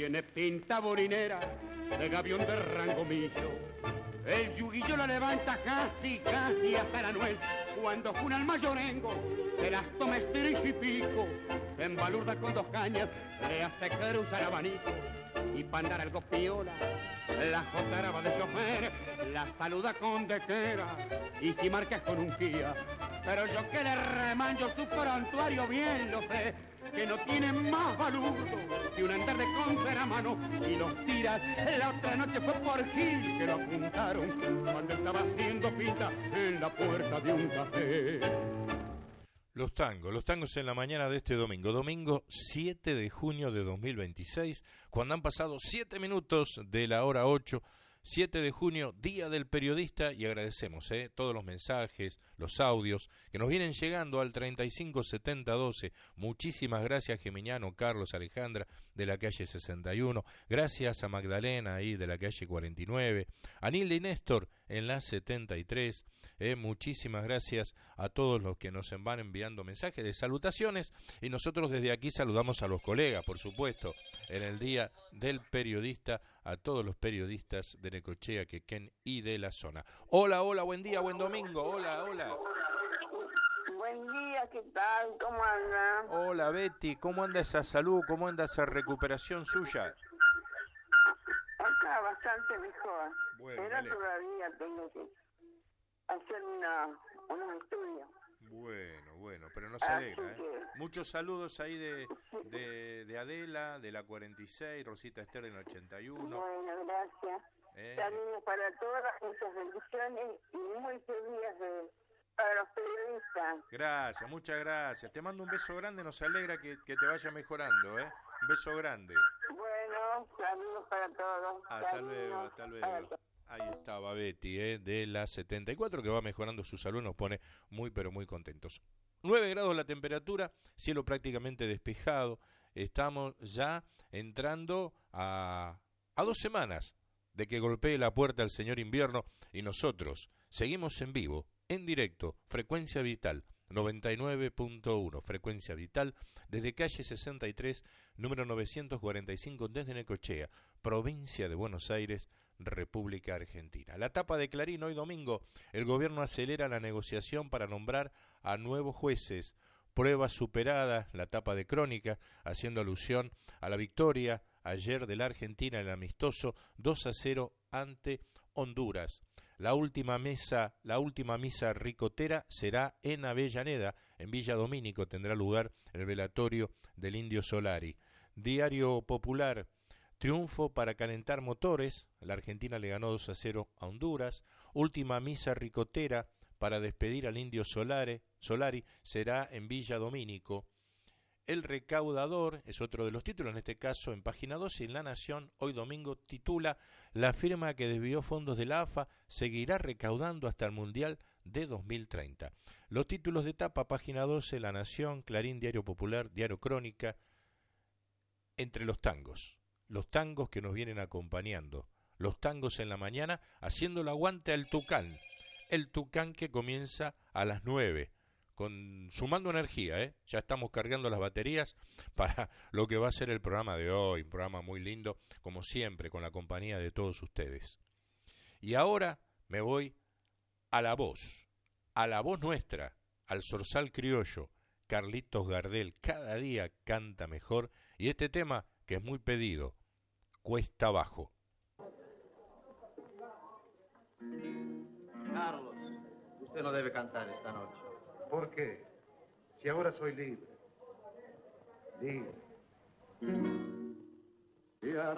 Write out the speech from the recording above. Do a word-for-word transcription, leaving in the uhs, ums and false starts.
tiene pinta borinera de gavión de rango millo. El yuguillo la levanta casi, casi hasta la nuez. Cuando juna el mayorengo, se las toma estrich y pico. Se embalurda con dos cañas, le hace cruzar abanico. Y para andar algo piola, la jotaraba de chofer, la saluda con dequera. Y si marcas con un guía, pero yo que le remanjo su prontuario bien lo sé, que no tiene más balurdo que un andar de contra mano. Y los tiras, la otra noche fue por Gil que lo apuntaron cuando estaba haciendo pinta en la puerta de un café. Los tangos, los tangos en la mañana de este domingo, domingo siete de junio de dos mil veintiséis, cuando han pasado siete minutos de la hora ocho, siete de junio, Día del Periodista, y agradecemos eh, todos los mensajes, los audios que nos vienen llegando al treinta y cinco setenta doce. Muchísimas gracias Geminiano, Carlos, Alejandra de la calle sesenta y uno, gracias a Magdalena ahí de la calle cuarenta y nueve, a Nilda y Néstor en la setenta y tres, eh, muchísimas gracias a todos los que nos van enviando mensajes de salutaciones, y nosotros desde aquí saludamos a los colegas, por supuesto, en el Día del Periodista, a todos los periodistas de Necochea, Quequén y de la zona. Hola, hola, buen día, buen domingo, hola, hola. Buen día, ¿qué tal? ¿Cómo anda? Hola, Betty, ¿cómo anda esa salud? ¿Cómo anda esa recuperación suya? Acá bastante mejor, Bueno, pero dale. todavía tengo que hacer una, unos estudios. Bueno, bueno, pero nos Así alegra, ¿eh? que- Muchos saludos ahí de, de, de Adela, de la cuarenta y seis, Rosita Esther en ochenta y uno. Bueno, gracias. Eh, Saludos para todas, muchas bendiciones y muy feliz de, para los periodistas. Gracias, muchas gracias. Te mando un beso grande, nos alegra que, que te vaya mejorando, ¿eh? Un beso grande. Bueno, saludos para todos. Hasta Saludos luego, hasta para luego. todos. Ahí estaba Betty, ¿eh? De la setenta y cuatro, que va mejorando su salud, nos pone muy, pero muy contentos. nueve grados la temperatura, cielo prácticamente despejado. Estamos ya entrando a, a dos semanas de que golpee la puerta el señor invierno, y nosotros seguimos en vivo, en directo, Frecuencia Vital noventa y nueve punto uno, Frecuencia Vital, desde calle sesenta y tres, número novecientos cuarenta y cinco, desde Necochea, provincia de Buenos Aires, República Argentina. La tapa de Clarín hoy domingo: el gobierno acelera la negociación para nombrar a nuevos jueces. Pruebas superadas, la tapa de Crónica, haciendo alusión a la victoria ayer de la Argentina en el amistoso dos a cero ante Honduras. La última mesa, la última misa ricotera será en Avellaneda, en Villa Domínico tendrá lugar el velatorio del Indio Solari. Diario Popular: triunfo para calentar motores, la Argentina le ganó dos a cero a Honduras. Última misa ricotera para despedir al Indio Solari, Solari será en Villa Domínico. El recaudador es otro de los títulos, en este caso en página doce, en La Nación, hoy domingo, titula: la firma que desvió fondos de la A F A seguirá recaudando hasta el Mundial de dos mil treinta. Los títulos de tapa, página doce, La Nación, Clarín, Diario Popular, Diario Crónica. Entre los tangos, los tangos que nos vienen acompañando, los tangos en la mañana, haciendo el aguante al Tucán, el Tucán que comienza a las nueve, con, sumando energía, ¿eh? Ya estamos cargando las baterías para lo que va a ser el programa de hoy, un programa muy lindo, como siempre, con la compañía de todos ustedes. Y ahora me voy a la voz, a la voz nuestra, al zorzal criollo, Carlitos Gardel, cada día canta mejor, y este tema que es muy pedido, Cuesta Abajo. Carlos, usted no debe cantar esta noche. ¿Por qué? Si ahora soy libre. Libre. Y